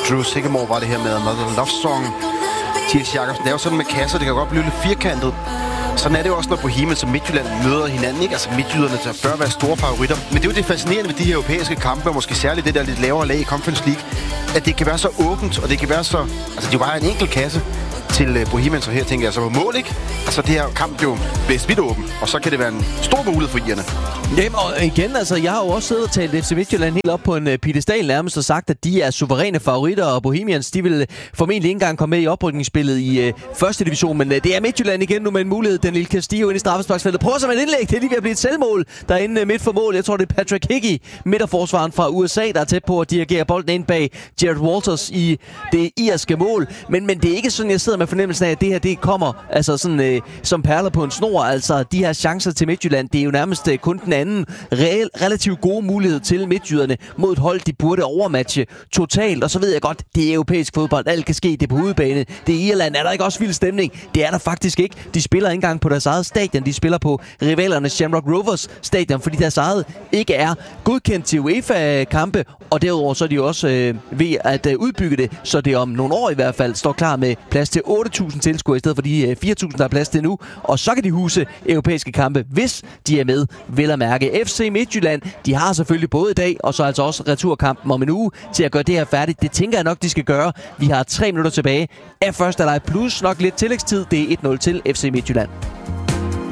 Drew Sigamore var det her med Another Love Song. T.S. Jacobsen, det er jo sådan med kasser, det kan godt blive lidt firkantet. Sådan er det jo også, når Bohemians og Midtjylland møder hinanden, ikke? Altså Midtjyderne, der bør være store favoritter. Men det er jo det fascinerende ved de her europæiske kampe, og måske særligt det der lidt lavere lag i Conference League, at det kan være så åbent, og det kan være så... Altså, det er jo bare en enkelt kasse til Bohemians, og her tænker jeg så på mål, ikke? Altså, det her kamp jo blæst vidt åben, og så kan det være en stor mulighed for irerne. Jamen, og igen, altså, jeg har jo også siddet og talt FC Midtjylland helt op på en piedestal nærmest og sagt, at de er suveræne favoritter, og Bohemians, de vil formentlig ikke engang komme med i oprykningsspillet i første division, men det er Midtjylland igen nu med en mulighed. Den lille Castillo ind i straffesparksfeltet. Prøv så med et indlæg, det er lige ved at blive et selvmål derinde midt for mål. Jeg tror, det er Patrick Hickey, midterforsvaren fra USA, der er tæt på at dirigere bolden ind bag Jared Walters i det irske mål. Men det er ikke sådan, jeg sidder med fornemmelsen af, at det her, det kommer altså sådan, som perler på en snor. Altså, de her chancer til Midtjylland, det er jo nærmest kun den anden relativt gode mulighed til midtjyderne mod et hold, de burde overmatche totalt. Og så ved jeg godt, det er europæisk fodbold. Alt kan ske, det er på udebane. Det er Irland. Er der ikke også vild stemning? Det er der faktisk ikke. De spiller ikke engang på deres eget stadion. De spiller på rivalernes Shamrock Rovers stadion, fordi deres eget ikke er godkendt til UEFA-kampe. Og derudover så er de jo også ved at udbygge det, så det om nogle år i hvert fald står klar med plads til 8.000 tilskuere i stedet for de 4.000, der er plads til nu. Og så kan de huse europæiske kampe, hvis de er med, vel at mærke. FC Midtjylland, de har selvfølgelig både i dag, og så altså også returkampen om en uge til at gøre det her færdigt. Det tænker jeg nok, de skal gøre. Vi har 3 minutter tilbage af første leg, plus nok lidt tillægstid. Det er 1-0 til FC Midtjylland.